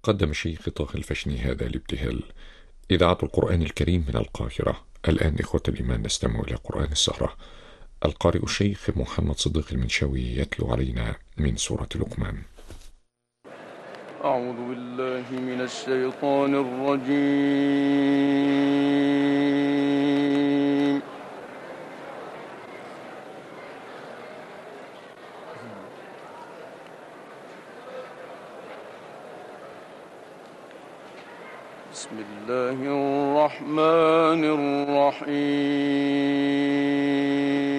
قدم الشيخ طه الفشني هذا الابتهال. إذاعة القرآن الكريم من القاهرة. الآن إخوة الإيمان نستمع إلى قرآن السهرة. القارئ الشيخ محمد صديق المنشاوي يتلو علينا من سورة لقمان. أعوذ بالله من الشيطان الرجيم. بسم الله الرحمن الرحيم.